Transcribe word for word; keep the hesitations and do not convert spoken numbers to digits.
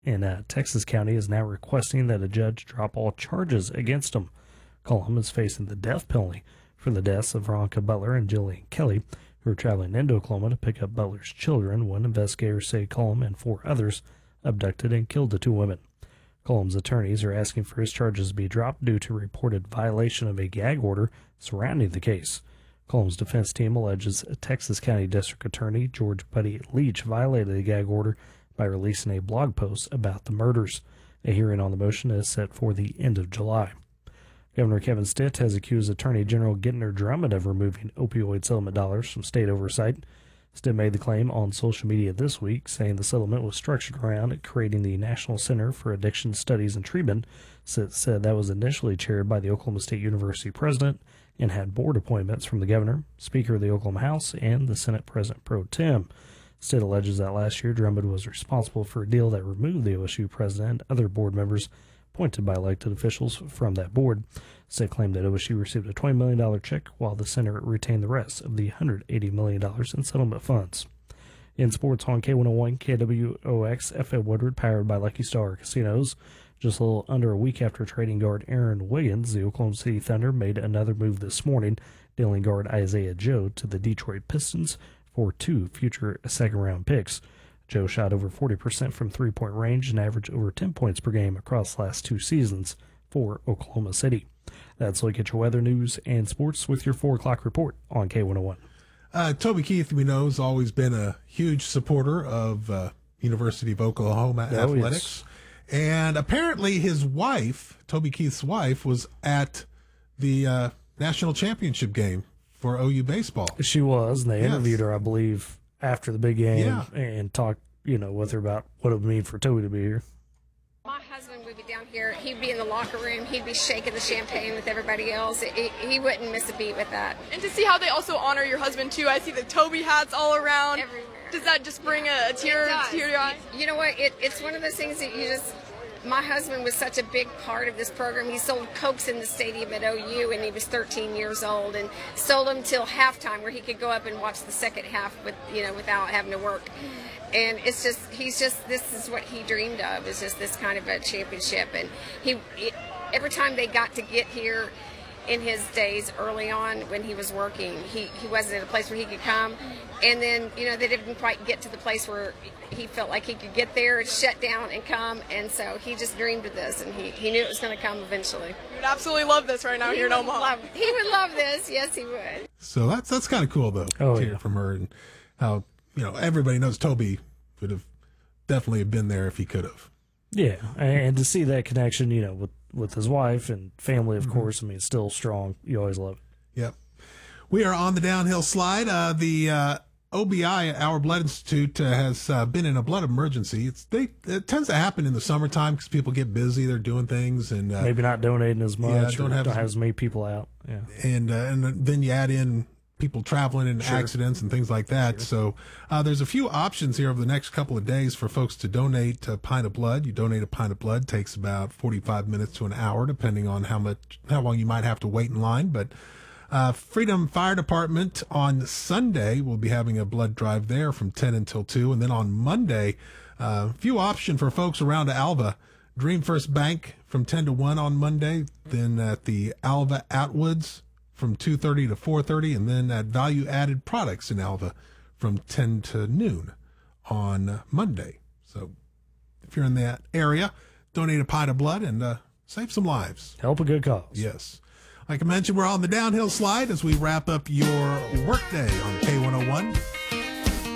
in uh, Texas County is now requesting that a judge drop all charges against him. Cullum is facing the death penalty for the deaths of Veronica Butler and Jillian Kelly, who were traveling into Oklahoma to pick up Butler's children when investigators say Cullum and four others abducted and killed the two women. Cullum's attorneys are asking for his charges to be dropped due to reported violation of a gag order surrounding the case. Cullum's defense team alleges Texas County District Attorney George Buddy Leach violated the gag order by releasing a blog post about the murders. A hearing on the motion is set for the end of July. Governor Kevin Stitt has accused Attorney General Gentner Drummond of removing opioid settlement dollars from state oversight. Stitt made the claim on social media this week, saying the settlement was structured around creating the National Center for Addiction Studies and Treatment. Stitt said that was initially chaired by the Oklahoma State University president and had board appointments from the governor, Speaker of the Oklahoma House, and the Senate President Pro Tem. Stitt alleges that last year Drummond was responsible for a deal that removed the O S U president and other board members appointed by elected officials from that board. Stitt claimed that O S U received a twenty million dollars check while the center retained the rest of the one hundred eighty million dollars in settlement funds. In sports on K one oh one, K W O X, F A Woodward, powered by Lucky Star Casinos. Just a little under a week after trading guard Aaron Wiggins, the Oklahoma City Thunder made another move this morning, dealing guard Isaiah Joe to the Detroit Pistons for two future second-round picks. Joe shot over forty percent from three-point range and averaged over ten points per game across the last two seasons for Oklahoma City. That's a look at your weather, news, and sports with your four o'clock report on K one oh one. Uh, Toby Keith, we know, has always been a huge supporter of uh, University of Oklahoma oh, athletics. Yes. And apparently his wife, Toby Keith's wife, was at the uh, national championship game for O U baseball. She was, and they yes. interviewed her, I believe, after the big game yeah. and talked, you know, with her about what it would mean for Toby to be here. My husband would be down here. He'd be in the locker room. He'd be shaking the champagne with everybody else. He, he wouldn't miss a beat with that. And to see how they also honor your husband, too. I see the Toby hats all around. Everywhere. Does that just bring a, a tear to your eye? You know what? It, it's one of those things that you just... My husband was such a big part of this program. He sold Cokes in the stadium at O U, and he was thirteen years old, and sold them till halftime, where he could go up and watch the second half with, you know, without having to work. And it's just, he's just, this is what he dreamed of, is just this kind of a championship. And he, it, every time they got to get here in his days early on when he was working, he, he wasn't at a place where he could come. And then, you know, they didn't quite get to the place where he felt like he could get there, shut down, and come. And so he just dreamed of this, and he, he knew it was going to come eventually. He would absolutely love this right now he here in Omaha. Love, he would love this. Yes, he would. So that's that's kind of cool, though, oh, to yeah. hear from her, and how, you know, everybody knows Toby would have definitely have been there if he could have. Yeah, and to see that connection, you know, with, with his wife and family, of mm-hmm. course, I mean, it's still strong. You always love it. Yep. We are on the downhill slide. Uh, the uh, O B I, Our Blood Institute, uh, has uh, been in a blood emergency. It's they It tends to happen in the summertime because people get busy. They're doing things. and uh, Maybe not donating as much. Yeah, don't or have, don't have as many people out. Yeah. And, uh, and then you add in people traveling in sure. accidents and things like that. Sure. So uh, there's a few options here over the next couple of days for folks to donate a pint of blood. You donate a pint of blood, takes about forty-five minutes to an hour, depending on how much, how long you might have to wait in line. But uh, Freedom Fire Department on Sunday will be having a blood drive there from ten until two. And then on Monday, a uh, few options for folks around Alva. Dream First Bank from ten to one on Monday. Then at the Alva Atwoods from two thirty to four thirty, and then at Value Added Products in Alva from ten to noon on Monday. So if you're in that area, donate a pint of blood and uh, save some lives. Help a good cause. Yes. Like I mentioned, we're on the downhill slide as we wrap up your workday on K one oh one.